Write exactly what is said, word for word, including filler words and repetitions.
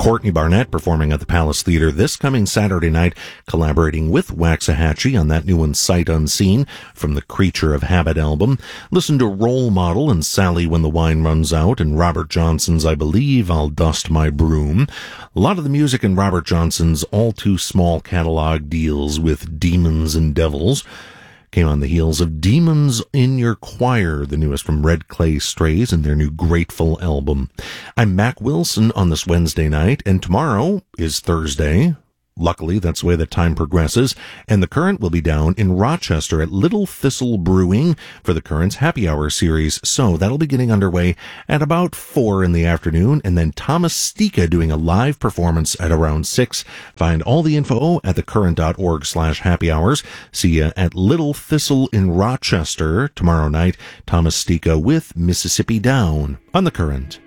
Courtney Barnett performing at the Palace Theatre this coming Saturday night, collaborating with Waxahachie on that new one, Sight Unseen, from the Creature of Habit album. Listen to Role Model and Sally When the Wine Runs Out, and Robert Johnson's I Believe I'll Dust My Broom. A lot of the music in Robert Johnson's all too small catalog deals with demons and devils. Came on the heels of Demons in Your Choir, the newest from Red Clay Strays and their new Grateful album. I'm Mac Wilson on this Wednesday night, and tomorrow is Thursday. Luckily, that's the way that time progresses, and the Current will be down in Rochester at Little Thistle Brewing for the Current's Happy Hour series, so that'll be getting underway at about four in the afternoon, and then Thomas Stika doing a live performance at around six. Find all the info at thecurrent.org slash happy hours. See ya at Little Thistle in Rochester tomorrow night. Thomas Stika with Mississippi Down on the Current.